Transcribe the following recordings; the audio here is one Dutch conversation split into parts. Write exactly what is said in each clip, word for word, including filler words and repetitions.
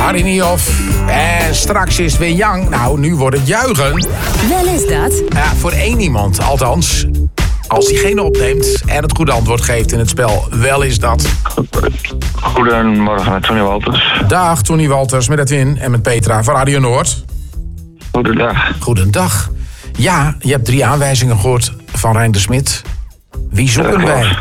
Marinioff. En straks is het weer Yang. Nou, nu wordt het juichen. Wel is dat. Ja, voor één iemand, althans. Als diegene opneemt en het goede antwoord geeft in het spel. Wel is dat. Goedemorgen, met Tony Walters. Dag, Tony Walters met Edwin en met Petra van Radio Noord. Goedendag. Goedendag. Ja, je hebt drie aanwijzingen gehoord van Rijn de Smit. Wie zoeken wij?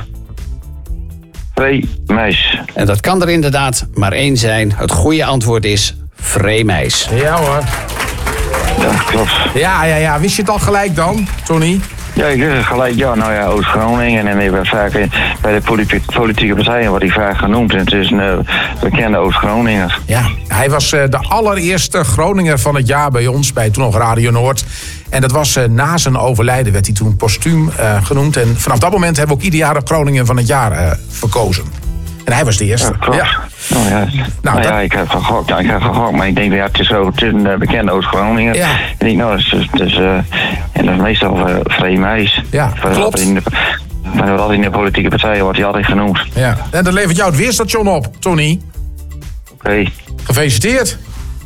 Vreemijs. En dat kan er inderdaad maar één zijn. Het goede antwoord is Vreemijs. Ja hoor. Ja, klopt. Ja, ja, ja. Wist je het al gelijk dan, Tony? Ja, ik zeg gelijk, ja, nou ja, Oost-Groningen. En ik ben vaak in, bij de politi- politieke partijen wordt hij vaak genoemd. En het is een uh, bekende Oost-Groninger. Ja, hij was uh, de allereerste Groninger van het jaar bij ons, bij toen nog Radio Noord. En dat was uh, na zijn overlijden, werd hij toen postuum uh, genoemd. En vanaf dat moment hebben we ook ieder jaar de Groninger van het jaar uh, verkozen. En hij was de eerste. Ja, klopt. Ja. Nou ja, Nou, nou, dat... ja ik heb gegokt, ja, ik heb gegokt, maar ik denk, ja, het is zo, het is een uh, bekende Oost-Groninger. Ja. En ik, nou, het is, het is, uh, en dat is meestal uh, Vreemijs. Ja, klopt. In de, maar in de politieke partijen wordt hij altijd genoemd. Ja. En dat levert jou het weerstation op, Tony. Oké. Okay. Gefeliciteerd.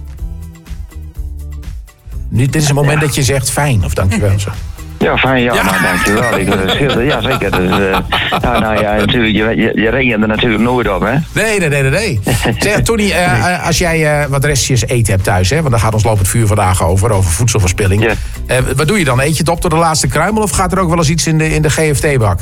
Nu, dit is een moment dat je zegt fijn, of dankjewel zo. Ja, fijn, ja, Ja. maar dankjewel. Ik, dat scheelde, ja, zeker. Dus, uh, nou, nou ja, natuurlijk, je, je, je rekent er natuurlijk nooit op, hè? Nee, nee, nee, nee. nee. Zeg, Tony, uh, als jij uh, wat restjes eten hebt thuis, hè, want daar gaat ons lopend vuur vandaag over, over voedselverspilling. Ja. Uh, wat doe je dan? Eet je het op tot de laatste kruimel of gaat er ook wel eens iets in de, in de G F T-bak?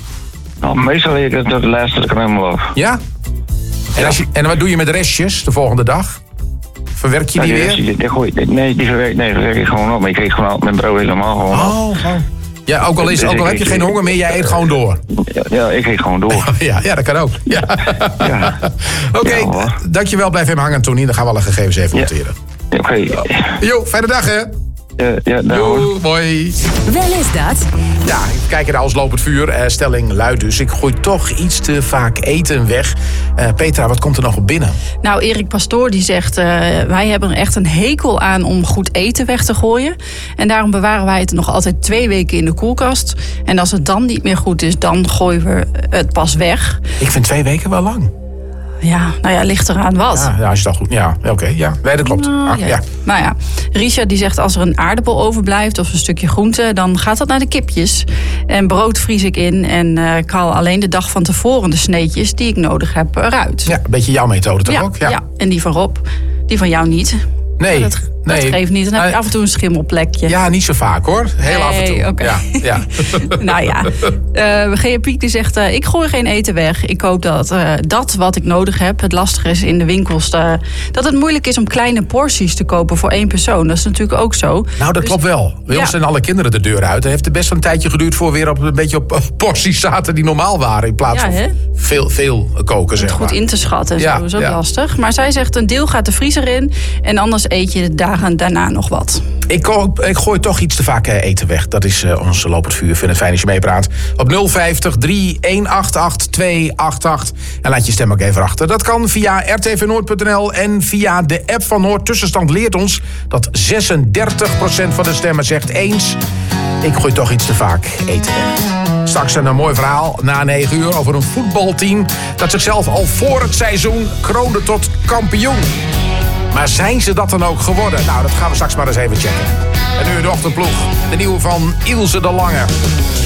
Nou, meestal eet ik het tot de laatste kruimel op. Ja? En, als je, en wat doe je met restjes de volgende dag? Verwerk je die, ja, die weer? Die, die, gooi, nee, die verwerk, nee, verwerk ik gewoon op. Maar ik eet gewoon mijn brood helemaal gewoon Oh, op. oh. Ja, ook al, is, ook al heb je geen honger meer, jij eet gewoon door. Ja, ja, ik eet gewoon door. Ja, ja dat kan ook. Ja. Ja. Oké, okay, ja, dankjewel. Blijf even hangen, Tony. Dan gaan we alle gegevens even ja. noteren. Oké. Okay. Jo, fijne dag, hè? Ja, ja, nou Jo, mooi. Wel is dat. Ja, kijken naar ons lopend vuur. Uh, stelling luidt dus. Ik gooi toch iets te vaak eten weg. Uh, Petra, wat komt er nog op binnen? Nou, Erik Pastoor die zegt... Uh, wij hebben er echt een hekel aan om goed eten weg te gooien. En daarom bewaren wij het nog altijd twee weken in de koelkast. En als het dan niet meer goed is, dan gooien we het pas weg. Ik vind twee weken wel lang. Ja, nou ja, ligt eraan wat. Ja, ja als je het al goed... Ja, oké, okay, ja. Nee, dat klopt. Nou, ah, ja. ja. Nou ja, Richard die zegt als er een aardappel overblijft of een stukje groente, dan gaat dat naar de kipjes. En brood vries ik in en uh, ik haal alleen de dag van tevoren de sneetjes die ik nodig heb eruit. Ja, een beetje jouw methode toch ja, ook? Ja. ja, en die van Rob, die van jou niet. Nee, dat, nee. dat geeft niet. Dan heb je uh, af en toe een schimmelplekje. Ja, niet zo vaak hoor. Heel nee, af en toe. Okay. Ja, ja. Nou ja, uh, G P Piek die zegt, uh, ik gooi geen eten weg. Ik hoop dat uh, dat wat ik nodig heb. Het lastige is in de winkels uh, dat het moeilijk is om kleine porties te kopen voor één persoon. Dat is natuurlijk ook zo. Nou, dat dus, klopt wel. Bij ja. ons zijn alle kinderen de deur uit. Het heeft er best wel een tijdje geduurd voor we weer op een beetje op porties zaten die normaal waren. In plaats ja, van veel, veel koken, zeg maar. Het goed in te schatten en ja, zo is ook ja. lastig. Maar zij zegt, een deel gaat de vriezer in en anders eet je de dagen daarna nog wat. Ik, koop, ik gooi toch iets te vaak eten weg. Dat is uh, onze lopend vuur. Vind het fijn als je meepraat. Op nul vijftig, drie een acht acht, twee acht acht. En laat je stem ook even achter. Dat kan via r t v noord punt n l en via de app van Noord. Tussenstand leert ons dat zesendertig procent van de stemmen zegt eens. Ik gooi toch iets te vaak eten weg. Straks een mooi verhaal na negen uur over een voetbalteam dat zichzelf al voor het seizoen kroonde tot kampioen. Maar zijn ze dat dan ook geworden? Nou, dat gaan we straks maar eens even checken. En nu de ochtendploeg, de nieuwe van Ilse de Lange.